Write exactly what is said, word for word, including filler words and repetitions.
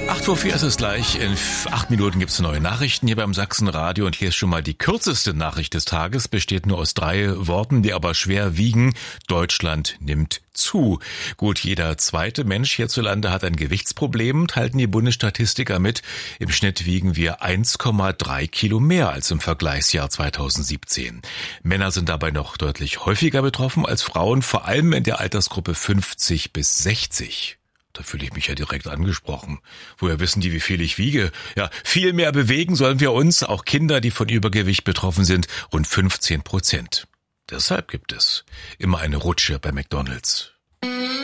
acht Uhr vier ist es gleich. In acht Minuten gibt es neue Nachrichten hier beim Sachsenradio. Und hier ist schon mal die kürzeste Nachricht des Tages. Besteht nur aus drei Worten, die aber schwer wiegen. Deutschland nimmt zu. Gut, jeder zweite Mensch hierzulande hat ein Gewichtsproblem, teilten die Bundesstatistiker mit. Im Schnitt wiegen wir eins Komma drei Kilo mehr als im Vergleichsjahr zweitausendsiebzehn. Männer sind dabei noch deutlich häufiger betroffen als Frauen, vor allem in der Altersgruppe fünfzig bis sechzig. Da fühle ich mich ja direkt angesprochen. Woher wissen die, wie viel ich wiege? Ja, viel mehr bewegen sollen wir uns, auch Kinder, die von Übergewicht betroffen sind, rund fünfzehn Prozent. Deshalb gibt es immer eine Rutsche bei McDonald's.